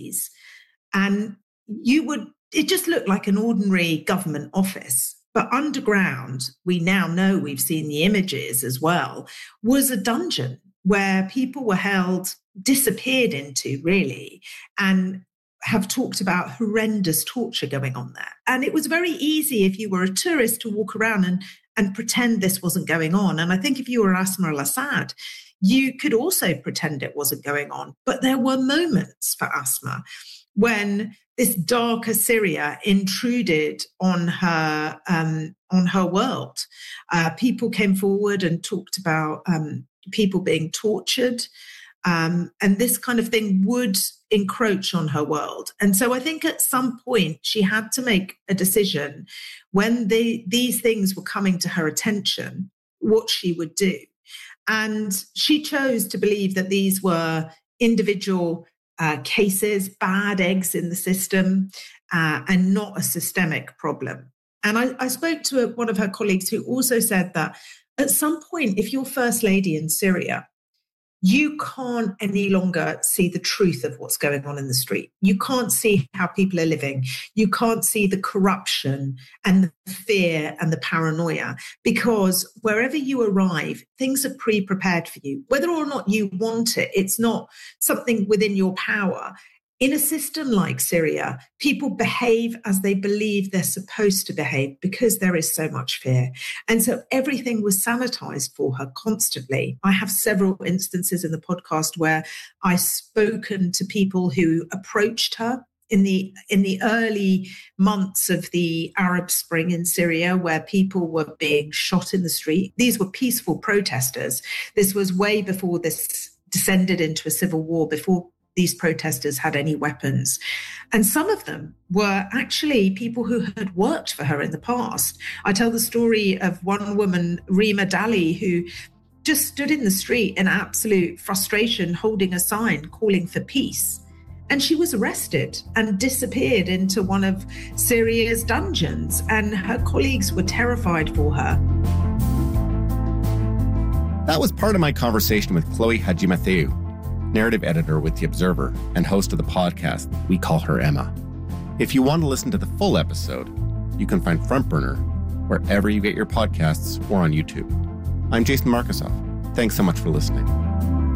cities, and it just looked like an ordinary government office. But underground, we now know, we've seen the images as well, was a dungeon where people were held, disappeared into, really, and have talked about horrendous torture going on there. And it was very easy, if you were a tourist, to walk around and pretend this wasn't going on. And I think if you were Asma al-Assad, you could also pretend it wasn't going on. But there were moments for Asma when this darker Syria intruded on her world. People came forward and talked about people being tortured, and this kind of thing would encroach on her world. And so I think at some point she had to make a decision when these things were coming to her attention, what she would do. And she chose to believe that these were individual cases, bad eggs in the system, and not a systemic problem. And I spoke to one of her colleagues who also said that at some point, if you're First Lady in Syria, you can't any longer see the truth of what's going on in the street. You can't see how people are living. You can't see the corruption and the fear and the paranoia, because wherever you arrive, things are pre-prepared for you. Whether or not you want it, it's not something within your power. In a system like Syria, people behave as they believe they're supposed to behave because there is so much fear. And so everything was sanitized for her constantly. I have several instances in the podcast where I've spoken to people who approached her in the early months of the Arab Spring in Syria, where people were being shot in the street. These were peaceful protesters. This was way before this descended into a civil war, before these protesters had any weapons. And some of them were actually people who had worked for her in the past. I tell the story of one woman, Rima Dali, who just stood in the street in absolute frustration, holding a sign calling for peace. And she was arrested and disappeared into one of Syria's dungeons. And her colleagues were terrified for her. That was part of my conversation with Chloe Hadjimatheou, narrative editor with The Observer and host of the podcast We Call Her Emma. If you want to listen to the full episode, you can find Front Burner wherever you get your podcasts or on YouTube. I'm Jason Markusoff. Thanks so much for listening.